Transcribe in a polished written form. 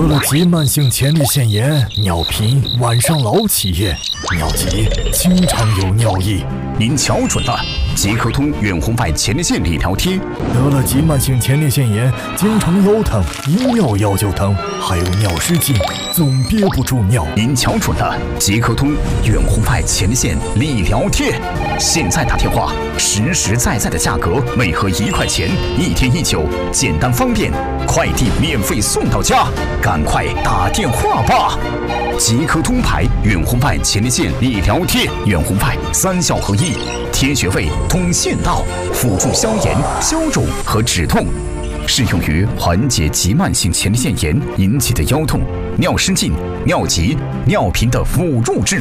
了急慢性前列腺炎、尿频、晚上老起夜、尿急，经常有尿意。 您瞧准了，即刻通远红外前列腺理疗贴。 得了急慢性前列腺炎，经常腰疼，一尿药就疼，还有尿失禁，总憋不住尿。 您瞧准了，即刻通远红外前列腺理疗贴。现在打电话，实实在在的价格，每盒1块钱，1天1酒，简单方便，快递免费送到家，赶快打电话吧！即刻通牌远红外前列腺理疗贴，远红外3效合一，贴穴位通腺道，辅助消炎、消肿和止痛，适用于缓解急慢性前列腺炎引起的腰痛、尿失禁、尿急、尿频的辅助治疗。